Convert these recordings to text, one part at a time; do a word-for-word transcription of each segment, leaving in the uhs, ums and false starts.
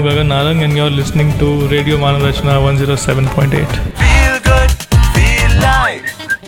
Gagan Narang and you're listening to Radio Manav Rachna one oh seven point eight. Feel good, feel live.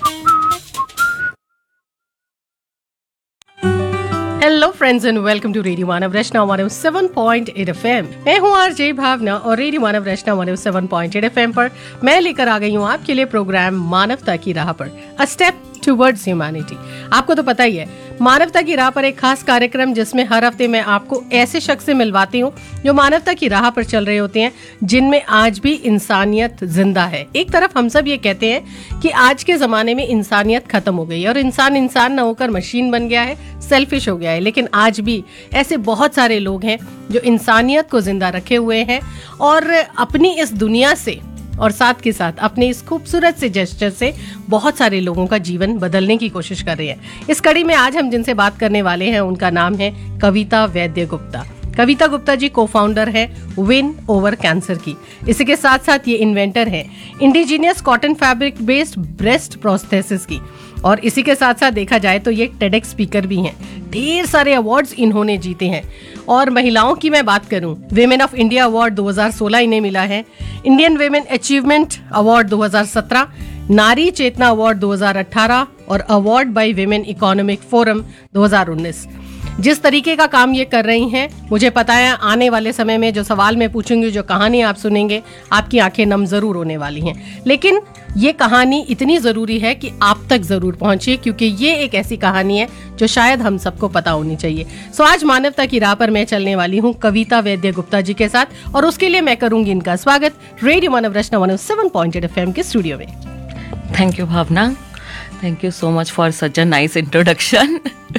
Hello friends and welcome to radio Manav Rachna one oh seven point eight F M. मैं हूँ RJ भावना और radio मानव रचना one oh seven point eight F M पर मैं लेकर आ गई हूँ आपके लिए प्रोग्राम मानवता की राह पर, अ स्टेप टुवर्ड्स ह्यूमैनिटी। आपको तो पता ही है, मानवता की राह पर एक खास कार्यक्रम जिसमें हर हफ्ते मैं आपको ऐसे शख्स से मिलवाती हूँ जो मानवता की राह पर चल रहे होते हैं, जिनमें आज भी इंसानियत जिंदा है। एक तरफ हम सब ये कहते हैं कि आज के जमाने में इंसानियत खत्म हो गई है और इंसान इंसान न होकर मशीन बन गया है, सेल्फिश हो गया है, लेकिन आज भी ऐसे बहुत सारे लोग हैं जो इंसानियत को जिंदा रखे हुए हैं और अपनी इस दुनिया से और साथ के साथ अपने इस खूबसूरत से जेस्चर से बहुत सारे लोगों का जीवन बदलने की कोशिश कर रहे हैं। इस कड़ी में आज हम जिनसे बात करने वाले हैं उनका नाम है कविता वैद्य गुप्ता। कविता गुप्ता जी को फाउंडर है विन ओवर कैंसर की। इसी के साथ साथ ये इन्वेंटर है indigenous cotton fabric based breast prosthesis की, और इसी के साथ साथ देखा जाए तो ये टेडेक्स स्पीकर भी हैं। ढेर सारे अवार्ड्स इन्होंने जीते हैं। और महिलाओं की मैं बात करूं, विमेन ऑफ इंडिया अवार्ड दो हज़ार सोलह इन्हें मिला है, इंडियन विमेन अचीवमेंट अवार्ड दो हज़ार सत्रह, नारी चेतना अवार्ड दो हज़ार अठारह और award bye women economic forum दो हज़ार उन्नीस। जिस तरीके का काम ये कर रही हैं, मुझे पता है आने वाले समय में जो सवाल मैं पूछूंगी, जो कहानी आप सुनेंगे, आपकी आंखें नम जरूर होने वाली हैं। लेकिन ये कहानी इतनी ज़रूरी है कि आप तक ज़रूर पहुंचे, क्योंकि ये एक ऐसी कहानी है जो शायद हम सबको पता होनी चाहिए। सो आज मानवता की राह पर मैं चलने वाली हूँ कविता वैद्य गुप्ता जी के साथ, और उसके लिए मैं करूंगी इनका स्वागत रेडियो मानव रचना one oh seven point eight F M के स्टूडियो में। Thank you Bhavna, thank you so much for such a nice introduction.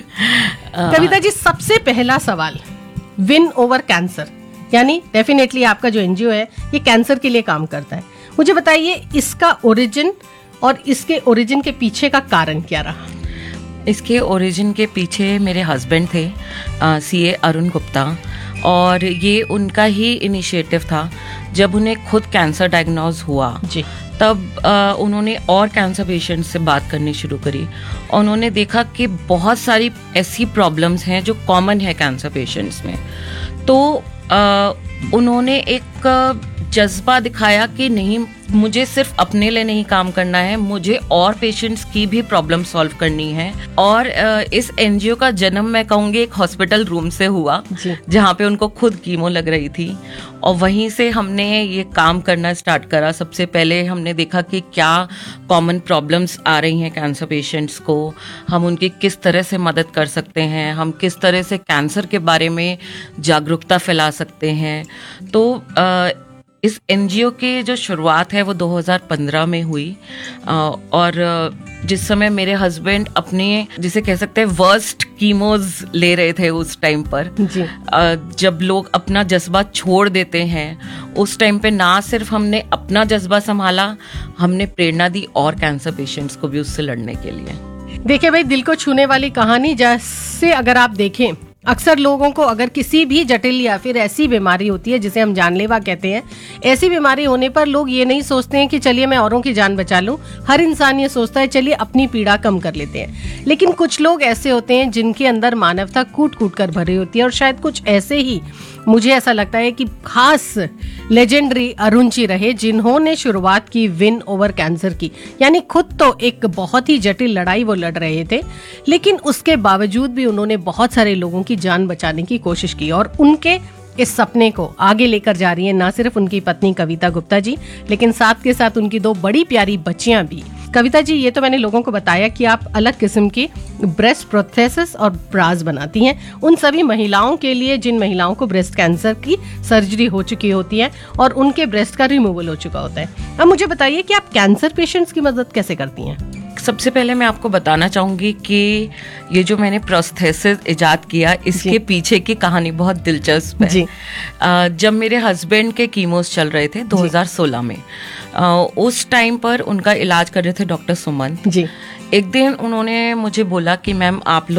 Kavita ji, सबसे पहला सवाल, विन ओवर कैंसर, यानी डेफिनेटली आपका जो एनजीओ है ये कैंसर के लिए काम करता है। मुझे बताइए इसका ओरिजिन और इसके ओरिजिन के पीछे का कारण क्या रहा? इसके ओरिजिन के पीछे मेरे हस्बैंड थे, सीए अरुण गुप्ता, और ये उनका ही इनिशिएटिव था। जब उन्हें खुद कैंसर डायग्नोज हुआ जी, तब आ, उन्होंने और कैंसर पेशेंट्स से बात करनी शुरू करी और उन्होंने देखा कि बहुत सारी ऐसी प्रॉब्लम्स हैं जो कॉमन है कैंसर पेशेंट्स में। तो आ, उन्होंने एक जज्बा दिखाया कि नहीं, मुझे सिर्फ अपने लिए नहीं काम करना है, मुझे और पेशेंट्स की भी प्रॉब्लम सॉल्व करनी है। और इस एनजीओ का जन्म मैं कहूँगी एक हॉस्पिटल रूम से हुआ, जहाँ पे उनको खुद कीमो लग रही थी, और वहीं से हमने ये काम करना स्टार्ट करा। सबसे पहले हमने देखा कि क्या कॉमन प्रॉब्लम्स आ रही हैं कैंसर पेशेंट्स को, हम उनकी किस तरह से मदद कर सकते हैं, हम किस तरह से कैंसर के बारे में जागरूकता फैला सकते हैं। तो आ, इस एनजीओ की जो शुरुआत है वो दो हज़ार पंद्रह में हुई, और जिस समय मेरे हस्बैंड अपने, जिसे कह सकते हैं, वर्स्ट कीमोज ले रहे थे उस टाइम पर जी। जब लोग अपना जज्बा छोड़ देते हैं उस टाइम पे ना सिर्फ हमने अपना जज्बा संभाला, हमने प्रेरणा दी और कैंसर पेशेंट्स को भी उससे लड़ने के लिए। देखिए भाई, दिल को छूने वाली कहानी। जैसे अगर आप देखें, अक्सर लोगों को अगर किसी भी जटिल या फिर ऐसी बीमारी होती है जिसे हम जानलेवा कहते हैं, ऐसी बीमारी होने पर लोग ये नहीं सोचते हैं कि चलिए मैं औरों की जान बचा लूं। हर इंसान ये सोचता है चलिए अपनी पीड़ा कम कर लेते हैं। लेकिन कुछ लोग ऐसे होते हैं जिनके अंदर मानवता कूट कूट कर भरी होती है, और शायद कुछ ऐसे ही मुझे ऐसा लगता है कि खास लेजेंडरी अरुण जी रहे, जिन्होंने शुरुआत की विन ओवर कैंसर की। यानी खुद तो एक बहुत ही जटिल लड़ाई वो लड़ रहे थे, लेकिन उसके बावजूद भी उन्होंने बहुत सारे लोगों की जान बचाने की कोशिश की, और उनके इस सपने को आगे लेकर जा रही है ना सिर्फ उनकी पत्नी कविता गुप्ता जी, लेकिन साथ के साथ उनकी दो बड़ी प्यारी बच्चियां भी। कविता जी, ये तो मैंने लोगों को बताया कि आप अलग किस्म की ब्रेस्ट प्रोस्थेसिस और ब्रास बनाती हैं उन सभी महिलाओं के लिए जिन महिलाओं को ब्रेस्ट कैंसर की सर्जरी हो चुकी होती है और उनके ब्रेस्ट का रिमूवल हो चुका होता है। अब मुझे बताइए कि आप कैंसर पेशेंट्स की मदद कैसे करती हैं? सबसे पहले मैं आपको बताना चाहूंगी कि ये जो मैंने प्रोस्थेसिस इजाद किया, इसके पीछे की कहानी बहुत दिलचस्प है जी। आ, जब मेरे हस्बैंड के कीमोस चल रहे थे दो हज़ार सोलह में, आ, उस टाइम पर उनका इलाज कर रहे थे डॉक्टर सुमन जी। एक दिन उन्होंने मुझे बोला कि मैम आप लोग